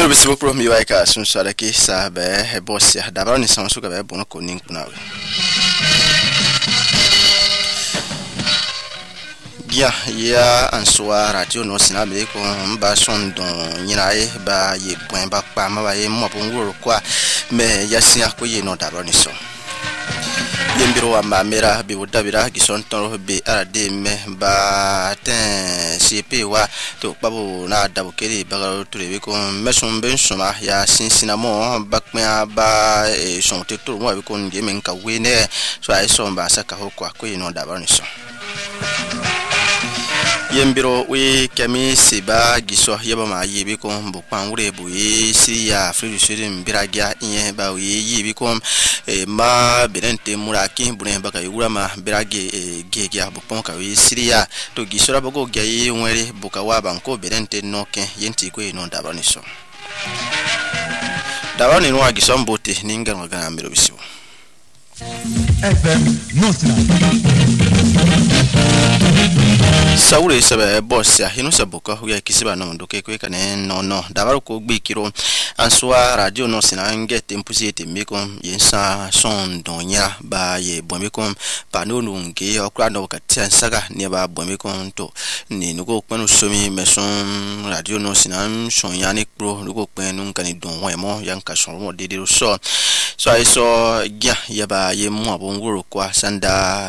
Mero bisibo pro mi waika sunsara ki sa be bosia dabaro ni sansu ka be bono ko nin kuna. Ya answa radio no sinabe ko mba son don nyinae ba ye point ba pa ma ba ye mo ponguro kwa me yasia ko ye no dabaro ni so. Yembiro wa mamera bi wodabira gison ton be arade me ba ten CP wa to babu na dabukeri bagaro turebe ko meson ben soma ya sinsinamo bakma ba son tetur mo be ko ngemen ka wene so ay somba saka ho kwa ko no dabaro ni so. Yembiro we kemi siba giso yeba ma yibi ko mbokwan wure bu yi ya Afrique du Sud mbiragia yen ba we yibi ko ma benente muraki bunen baka yura ma birage gegia bokon ka we Syria to gisora bago gayi nwere buka wa banko benente noke yenti ko ino dabani so dabani no agiso mbote ninga ngana mbiro bisibo FM Notna Saure sabe bosia hinu sabuka ya kisiba no ndoke kwe kane no dabaro ko gbikiro answa radio no sina ngete mpusite miko yensa son donya ba ye bomiko panonu nge okra no katia saga ne ba bomiko to ni nugo kwenu somi meson radio no sina son yani pro nugo kwenu kani don wemo yanka son mo dede so gya yaba ye mo abongoro kwa sanda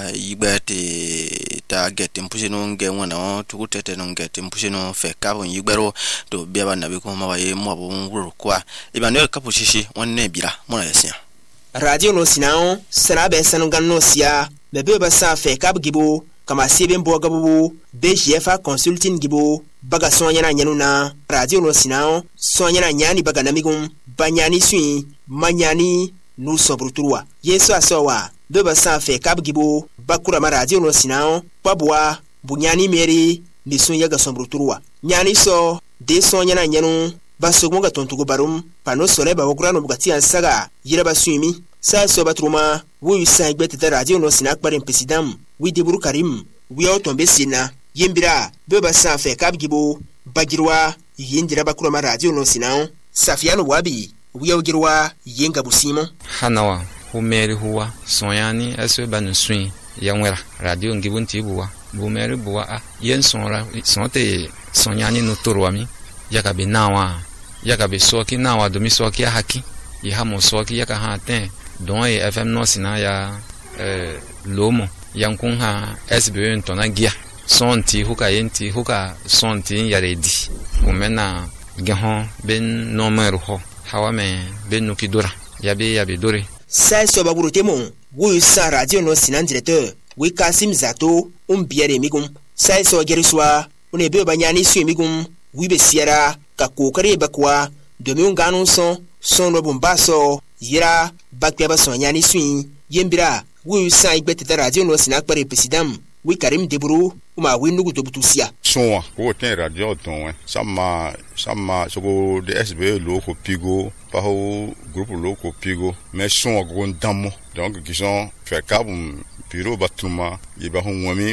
yibete ta get mpuse no nge wona tukutete no get mpuse no fe kabo yigbero to biaba nabi ko mabaye mo abongoro kwa ibane kapo shishi wonne bira mo na yasia radio no sinao sarabe sanungan no sia bebe ba sa fe kab gibo kama sebe mbo gabu BGF consulting gibo baga sonya na nyanuna radio no sinao sonya na nyani baga namigum banyani sui manyani nu sobruturwa yeso asowa beba sa fe kab gibo bakura ma radio no sinao babwa bunyani meri misun yaga sobruturwa nyani so de sonya na nyanu basogmo ga tontugo barum pano sole ba wokura no bugati ansaga yira basumi sa so batruma wu sa gbete radio no sinak bare president wi deburu karim wi autombe sina yembira beba sa fe kabgibo bagirwa yindira bakura ma radio no sinao safiano wabi wi ogirwa yenga busimo hanawa humeri huwa sonyani aswe banu swin yanwera radio ngibunti buwa bumeri buwa yen sonra sonte sonyani no torwami yakabe nawa yakabe soki nawa domi soki haki yahamo soki yaka haten don FM no sina ya lomo yankun ha SBN tona gia sonti huka yenti huka sonti yaredi umena gehon ben nomero ho hawame ben nukidora yabe dore sai so baburu temo wu sa radio no sina directeur wi Kasim Zato biere migum sai so geriswa unebe banyani su migum wibe siara ka kokare bakwa domin ganon son robun baso yira bakwa ba son yani swin yembira wu sa igbete da radio no sinak pare president wi Karim Deburu uma wi nugu to butusia sonwa ko ten radio ton sama sogo de SB loko pigo pa ho groupe loko pigo mais sonwa go ndamo donc qui sont fait kabum bureau batuma yiba ho wami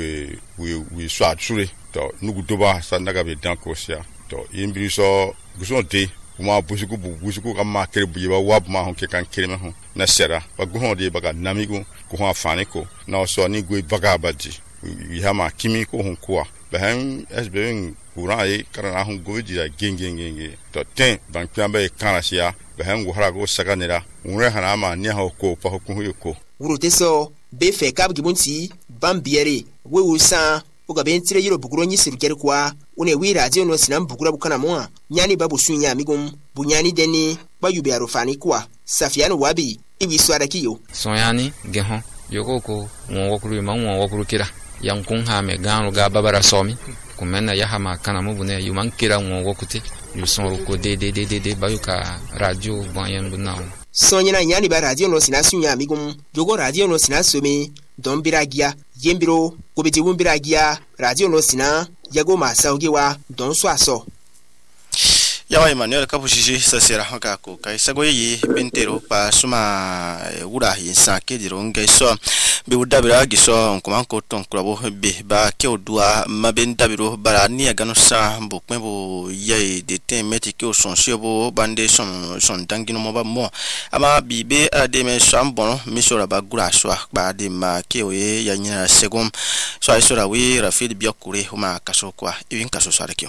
we swat sure to nugu doba sandaga be dankosia to yimbiri so guson de uma busuku kama kere buyiba wab ma hon ke kan kere ma hon na sera ba guhon de baga namigo ko hon afane ko na so ni go baga baji wi hama kimi ko hon kwa bahan SBN kuran ay karana hon go jira gengenge to ten ban pyamba e kanasia bahan go hara go saganera unre hana ma nya ho ko pa ho ko wurote so be fe kab gibunti bambiere wewu sa uga bentire yiro buguro nyisiru kere kwa une wi radio no sinam bugura bukana moa nyani babu sunya amigum bunyani deni bayubi arufani kwa safiano wabi ibi swara kiyo sonyani gehon yokoko wokuru ma wokuru kira yankun ha me ganu ga babara somi kumena yahama kana mubune yuman kira wokuti yusonru ko de bayuka radio banyan bunao sonyana nyani ba radio no sinasunya amigum jogo radio no sinasome don biragia yembiro gobeti wumbiragia radio no sina yago masaugiwa don swaso yawa Emmanuel kapushi sasira haka ko kai sagoyi bentero pa suma wura yinsa kediro ngaiso be udabira giso nkomanko tonkrabo be ba ke odua mabendabiro bara ni agano sa mbokmebo ye de temeti ke osonsiebo bande son dangino mo ba mo ama bibe ademe sambon misora ba gura so ba de ma ke oye yanyina segom so aisora wi rafid biakure huma kasokwa ibin kaso sarekyo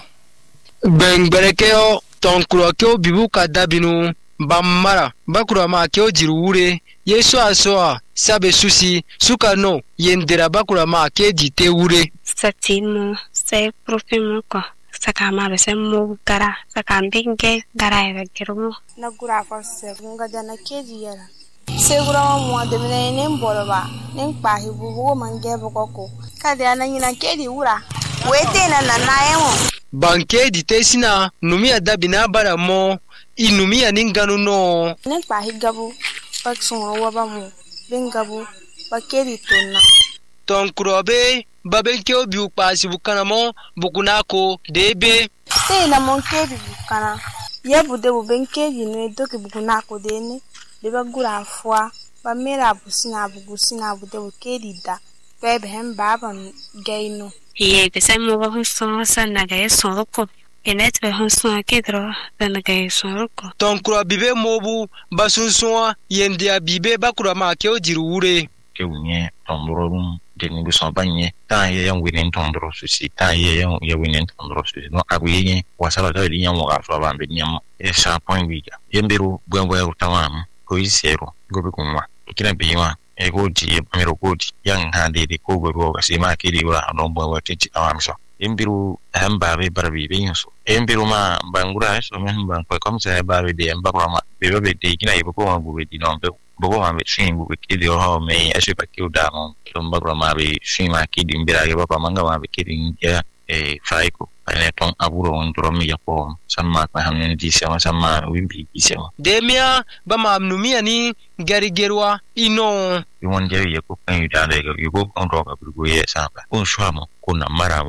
Bengberekeo tonkuro keo bibu kadabinu bamara bakura ma keo jiruure yeso asoa sabe susi sukano yendera bakura ma ke jite wure satimo se profimo ko sakama be semmo gara sakambinge gara ira gerumo na gura fa se nga dana keji yara se gura mo de ne mboloba nen pahi bubu mange bokoko kada na nyina kedi wura wete na nayemo banke di tesina numia dabina bara mo inumia ninganu no ne pahi gabu pakson waba mo bengabu bakeri tonna tonkrobe babenke obi upasi bukana mo bukunako debe te na monke bi bukana yebu de bubenke di no edoki bukunako dene deba gura afwa ba mera busina bugusina bude bukedi da bebe hem baba gaino ye be semmo ba hunso sanna ga yeso ko enet be hunso kedro dana ga yeso ko tonkro bibe mobu basunso yendia bibe bakura ma ke ojiruure ke unye tomboro de ni so banye ta ye yan winin tondro susi ta ye yan ye winin tondro susi no aguye wasala da di nyamo ga so ba be nyamo e sa point wiga yemberu bwembwe utawam ko isero gobe kunwa kina biwa e goji mero goji yang hande de ko go ga sima kiri wala no bo wa titi awamso embiru hamba be barbi be yinso embiru ma bangura so men bang ko comme ça barbi de mbakwa ma be de kina ibo ko ma bu di no be bo ma be shin bu kidi ho me ashe pa ki uda mo to mbakwa ma be shin ma kidi mbira ge ba manga ma be kidi ya e faiko ane ton aburo on dromi ya ko samma ka hanen di sama wimbi isema demia ba ma amnumia ni garigerwa ino yimon jeri ya ko kan yuda de yugo on roga burgo ye samba on shwamo kuna mara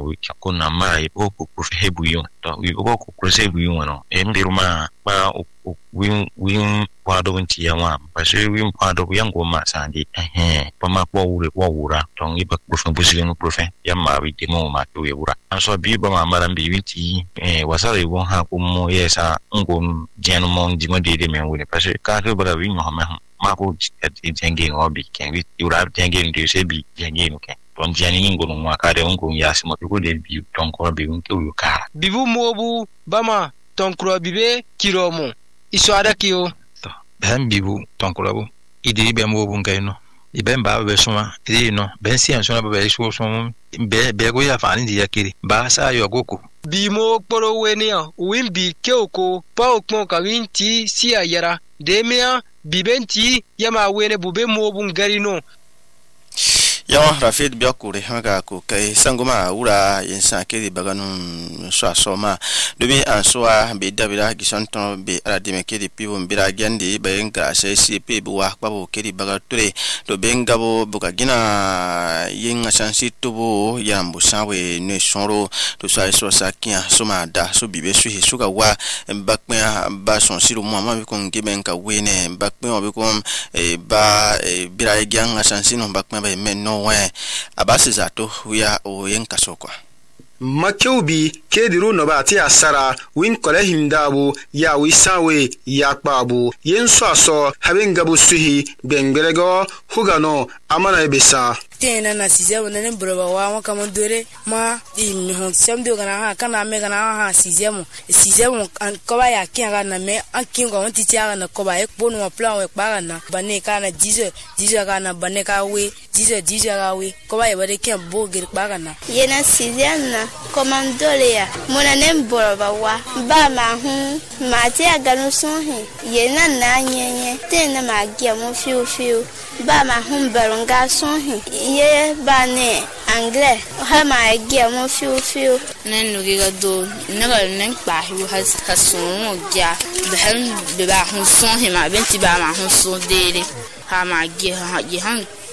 ibo ko hebu yo to ibo ko hebu yo no mbiruma ba win kwado nti ya wa ba se win kwado yango ma sandi pa ma ko wura to iba ko fun busile profen ya ma bi demo ma to wura aso bi ba ma mara bi winti wasare won ha ko mo yesa ngom jenu mon dimo de men wure pa se ka ko bara win no ma ko jenge obi ken wi yura jenge ndi se bi jenge no ken ton jani ngonu ma ka de ngom yasimo ko de bi ton ko bi un ko ka bibu mobu bama tonkro bibe kiromo iso adakio to ben bibu tonkro bu idiri be mobu ngaino iben ba be suma idiri no ben si ansona ba be so be go ya fani di yakiri ba sa yo goku bimo poro wenia wimbi keoko pa okmo kawinti si ayara demia bibenti yama wene bube mobu ngarino yawa rafid biakure hanga ko kai sangoma ura yinsa kedi baganun so asoma dobi answa be dabira gisonton be aradime kedi pibo mbira gandi bayenga CCP buwa kwabo kedi bagature do bengabo bukagina yinga sansitubo yambu sawe ne sonro to sai so sakia soma da so bibe su hisuga wa mbakme ba son siru mama be kon gibenka wene mbakme obe kon ba bira gyanga sansino mbakme ba menno we abasi zato ya o yen kasokwa Makeubi kediru no ba ti asara win kole himdabu ya wisawe ya kpabu yenso aso habengabu suhi bengrego hugano amana ebesa tena na sizemo nene broba wa kama dore ma imi ho semdo kana me kana ha sizemo ko ba ya kinga na me akin ko nti tia na ko ba e bonu ma plan we pa na bane kana jizo kana bane ka we jizo ka we ko ba e bare kin boger pa na yena sizena komandole ya mona nem broba wa ba ma hu ma ti aganu so he yena na nyenye tena ma gia mo fiu ba ma hu baronga so he ye bane anglais ha ma gia mo fiu nenu giga do naga nen pa hu hasun gia be ba hu son he ma benti ba ma hu son dele ha ma gia ha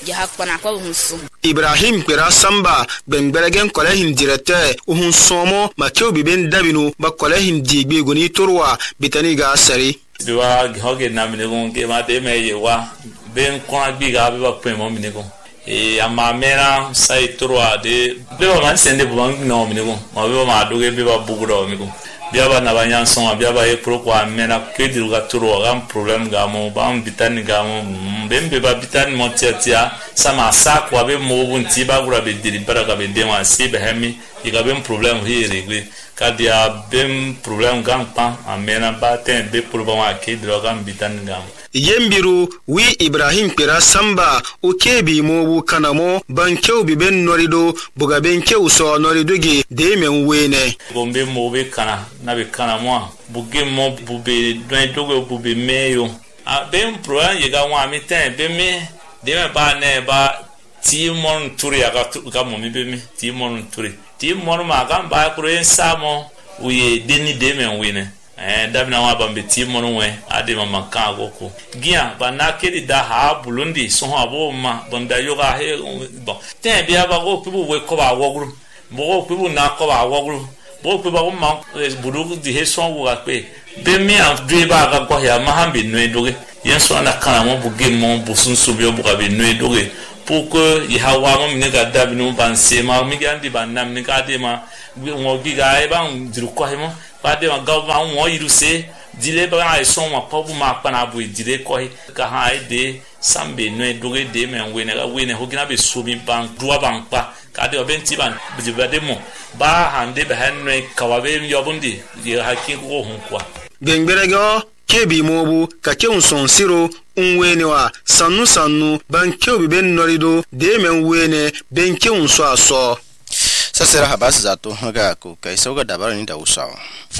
ya hakpana kwa hunsu Ibrahim Kwera Samba bengbelegen kolejin directeur uhun somo makyo biben dabinu ba kolejin digbe goni torwa bitani ga sari biwa hoge na minegon ke ma de me yewa ben kwa biga biwa pemo minegon ama mera sai torwa de biwa man sende buang no minegon ma biwa ma doge biwa buguro minegon biaba na banyan son biaba e pro kwa mera ke diruga torwa gam problem ga mo bam bitani ga mo bembe ba bitani mo tia sama sa kwa be mo bunti ba gura be diri para ga be de ma si be hemi iga ben problem hi regle kadia bem problem gam pa amena ba ten be problem a ke diruga bitani gam yembiru wi Ibrahim Kwera Samba o kebi mobu kanamo bankew biben norido buga benkew so norido ge de men wene gombe mobe kana na be kana mo buge mo bube don dogo bube meyo a ben problem ye ga wa mi ten be me de me ba ne ba ti mon turi ga mo mi be mi ti mon turi ti mon ma ga ba kro en samo uye deni de men wene dabna wa bambe timon we ade mama kan agoko gia banakeli da ha bulundi so abo ma banda yoga he bon ten bia ba go pibu we ko ba wogru bo pibu na ko ba wogru bo pibu ma buru di he so wo pe be mi an dwe ba ga ko ya ma hambe no doge yen so na kan mo buge mo busun so bi o buga be no doge pour que il hawa mo mi ga dabinu ban se ma mi ga ndi ban nam ni ga de ma mo bi ga e ban diru ko he mo ba de ma ga ba mo yiru se dile ba ai so ma pobu ma pa na bu dile ko he ka ha e de sambe no e doge de men we ne ho gina be so bi ban duwa ban pa ka de obenti ban bi de mo ba hande be han no ka wa be yo bundi ye hakin ko hun kwa gengberego kebi mobu ka keun son siro unwenewa sannu bankew biben norido de men wene benkeun so aso sasera habasi zato ga ko kai sauga dabara ni da usawa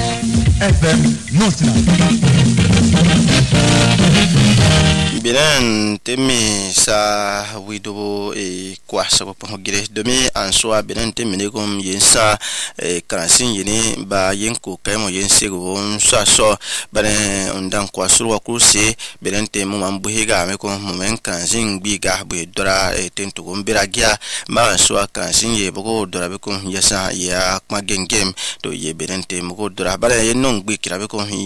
FM Notna bilen temi sa widobo kwa sa ko gire domi ansoa bilen temi ne kom yensa kansin yini ba yenko kai mo yense go so bane ondan kwa surwa kurse bilen temu mambuhiga me ko momen kansin biga bu dora tento go mbiragia ma ansoa kansin ye bogo dora be ko yasa ya kwa gengem to ye bilen temu go dora bale yenon gbikira be ko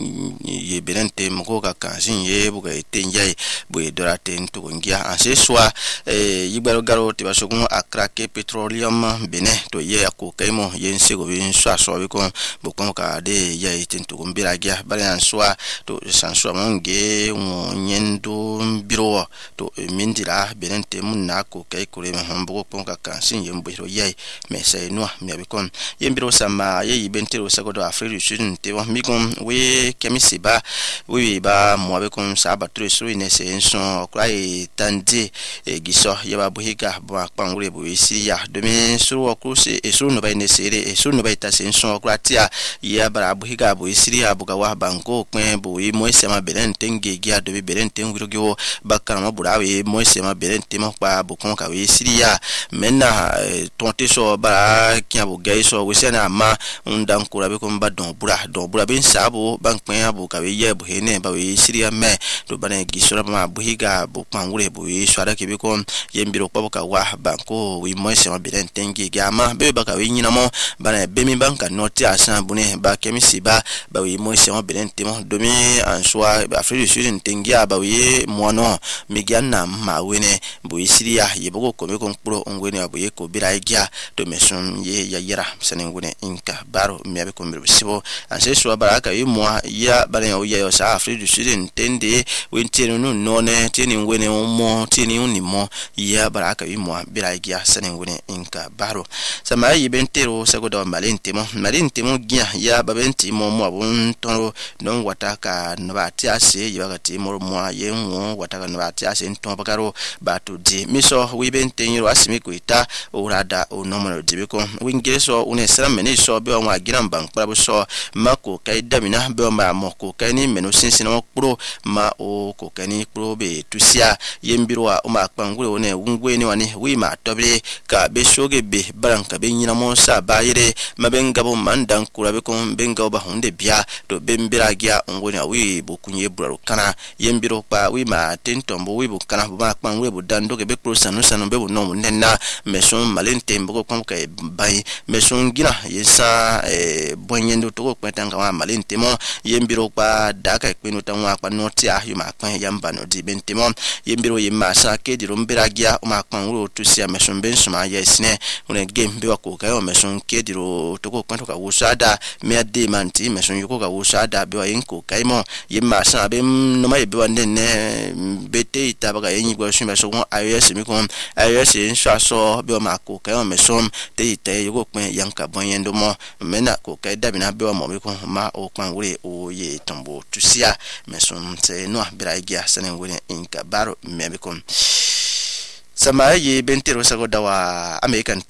ye bilen temu ko ka kansin ye buga tenja boy dorate to ngia ase soa yibaro garo te basogun akrake petroleum bene to ye ko kaimo yense go bin so aso be ko bokon ka de ye tinto go mbiragia bale an soa to sanso monge nyendo biro to mindira benente munna ko kai kure me hombo ko ka kansin yembo ye mese no me be kon yembiro sama ye yibentero sagodo afrique du sud te wa mi kon we kemisiba we ba mo be kon sabatro so nese enso kwai tandi giso yaba buhiga ba kpangure bu isiya domi suru okruse esuru no ba nesere esuru no ba itase enso kwatia ya bara buhiga bu isiya buga wa banko kwen bu moise ma berente ngegi adobe berente ngirogyo bakara ma burawe moise ma berente ma kwa bu kon ka we isiya menna tonte so bara kya bu gaiso we sena ma undan kura be kon ba don bura ben sabo bankwen abu ka we ye bu hene ba we isiya me do bana gisura ma buhiga bu pangure bu swara ke biko yembiro paboka wa banko wi moise ma berente ngegi ama be baka we nyina mo bana bemi banka noti asan bune ba kemisi ba wi moise ma berente mo domi answa afrique du sud ntengia ba wi mono migiana ma wene bu isiria yeboko ko be kon pro ngwene abuye ko biraigia to mesun ye yayira senengune inka baro miabe ko mirbo sibo anse so baraka wi mo ya bana yo ya sa afrique du sud ntende wentenu none tini ngwene mo tini unimo ya baraka wi mo biraigia senengune inka baro sama yibentero sagoda malente mo gia ya babenti mo abun tono non wataka nabati ase yibagati mo yenwo wataka nabati ase nton bakaro batu di miso wibente nyiro asimi kuita urada onomo dibiko wingeso unesera meni so be wa giran bank para so mako kai damina be ma mo ko kai ni meno sinsina mo pro ma o ko kani probe tusia yembirwa uma kpangure one ungwe ni wani wima tobre ka be shoge be baranka be nyina mo sa bayire mabenga bo mandan kurabe ko benga ba hunde bia to bembira gya ngwe na wi bukunye braro kana yembiro pa wima tentombo wi bukana ba kpangure bu dando ke be pro sanu be bu no nenna meson malente mbo ko ka bay meson gina yesa bonyendo to ko kwetanga wa malente mo yembiro pa daka kwenu tanwa kwa notia yuma kwa yamba no di bentimo yembiro yema sa ke di rombira gya uma kpangure to sia meson ben suma yesne une game be ko ka yo meson ke di ro to ko kwento ka usada me de manti meson yuko ka usada be wa inko kaimo yema sa be no mai be wande ne bete itabaga yenyi gwa shima so ayes mi ko ayes insha so be ma ko ka yo meson te ite yuko kwen yanka bonyendo mo mena ko ka dabina be wa mo be ko ma o kpangure o ye tombo tusia meson te no bira igia sanen wone inka baro mebe ko sama ye bentero sago dawa American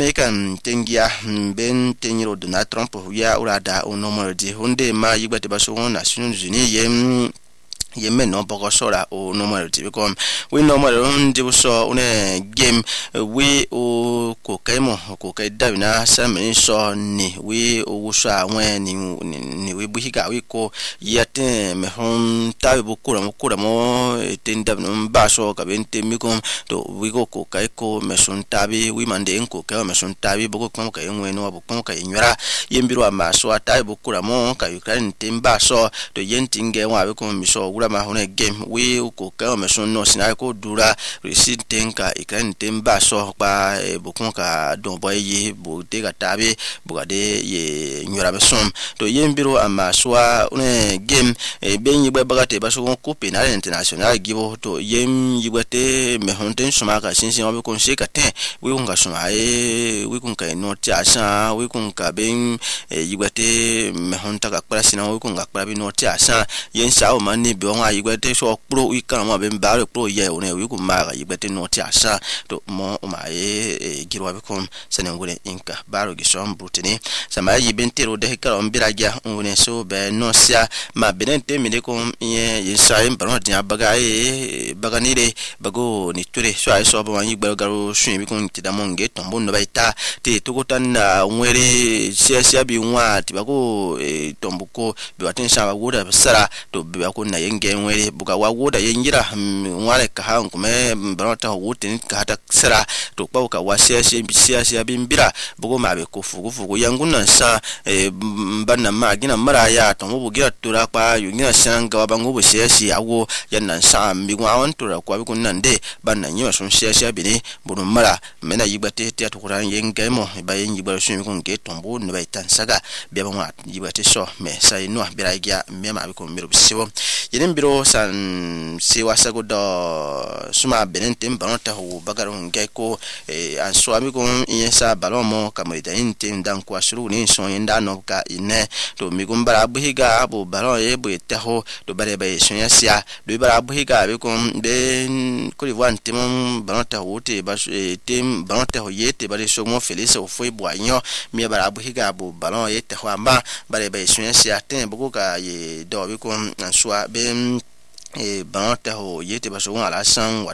tengia ben teniro Donald Trump ya urada onomoro di hunde ma yibate baso Nations Unies yemme no boko sora o normal tibi kom we normal ndi so une game we o ko kaimo ko kai davina sameni so ni we o sha wen ni we buhiga we ko yate me hon tabe bukura mo tenda no baso ka bente mi kom to we ko kai ko me son tabe we mande en ko ka me son tabe boko kom ka enwe no boko ka nyura yembiro ama so tabe bukura mo ka Ukraine temba so to yentinge wa we ko mi so ma hone game we ko ka me son no sina ko dura resitenka ikan temba so pa bokon ka don boy ye bo de ga tabe bo ga de ye nyura be som to yembiro ama so une game ben yi ba te ba so ko penal international gibo to yem yibate me honten suma ka sinsin obe kon se ka ten we ko ga suma we ko ka no ti asa we ko ka ben yibate me honta ka kpara sina we ko ga kpara bi no ti asa yen sa o mani be on ayibate so pro ikan ma be mbare pro ye one wi ku ma ayibate no ti asa to mo o ma girwa be kom sanen ngure inka baro gi som brutini sama yibentero de ka on biragia ngune so be no sia ma benente mi de kom ye sa en baro dia baganire bago ni ture so ay so ba yi garo shin bi kun ti da monge tombo no baita te to gotan na nwere sia bi nwa ti bago tombuko bi watin sa woda sara to bi ko na yenge nwere buga wa woda yengira nwale ka ha ngume barata wotin ka hata sara to kwa ka wa sia bi mbira bugo ma be ko fugu yanguna sa banna ma gina maraya to mo bugira tura kwa yunya sanga wa bango bo sia awo yanna sa mi gwa on tura kwa bi kun nande banna nyi so sia bi ni bunu mara mena yibate te to kuran yenge mo ba yengi ba so mi kun ke tombo ne ba tansaga be ba ma yibate so me sai no bira gya me ma bi ko miro bisiwo yenen biro san sewa sago do suma benente mbanota ho bagaro ngeko an so ami ko yesa balomo kamrita inte ndan kwa shuru ni so yenda no ka ine to mi gumbara buhiga bo balo ye bo etaho do bare ba so yasia do bara buhiga be ko be ko liwan tim banota ho te ba tim banota ho yete bare so mo felice o foi boanyo mi bara buhiga bo balo ye te ho amba bare ba so yasia ten bo ka ye do be ko an so be banota ho yete ba so Alassane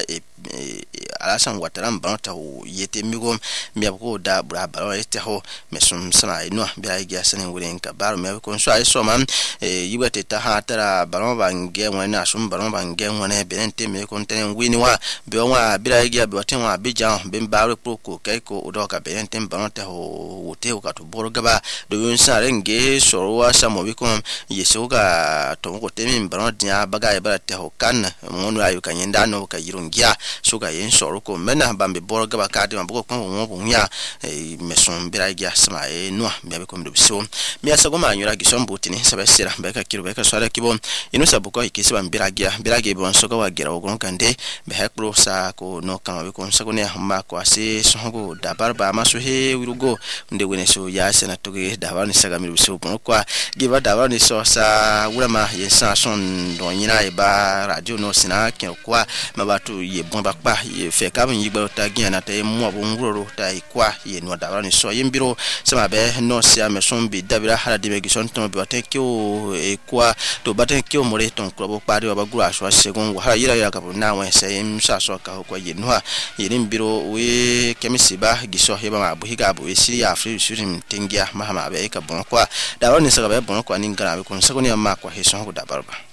Ouattara banota ho yete migo mi ko da bra balo yete ho mesum sana ino biagia sanen wuren ka baro mi ko so ay so man yibete ta hatara balo bange wona sum balo bange wona benente mi ko ten wini wa be wa bia gia be waten wa bija be baro ko kai ko do ka benente banota ho wote ka to boro gaba do yun sa renge so wa samo bi ko yeso ga to ko temi banota dia baga e barate ho kan ngono ayu kan yenda no ka yirungia so ga yen so ko mena bambe boro gaba ka de maboko ko mo bunya meson biragia sama no me be ko mdo so mi asago ma nyura gi sombo tini sabesira be ka kiro be ka swara kibo inu sabuko ikisi ba biragia bon so ga wa gira ogon kande be hekro sa ko no kan be ko sago ne ma ko ase so go da barba ma so he wirugo nde wene so ya sena to ge da ba ni saga mi so bon kwa giba da ba ni so sa wura ma yensa son do nyina e ba radio no sina ken kwa mabatu ye bon bakpa fe kabin yigba ta giana ta mu abunguro ta ikwa ye no da ni so yimbiro sama be no sia me sombi dabira hala de begison to be batekyo ikwa to batekyo more ton klobo pari abagura so segun hala yira ya kabu na we se imsa so ka ko ye no yimbiro we kemisiba giso heba mabu higa bu esiri ya afri shurim tingia mahama be ka bon kwa da ni saka be bon kwa ni ngara be kun sakoni amma kwa heso ko da barba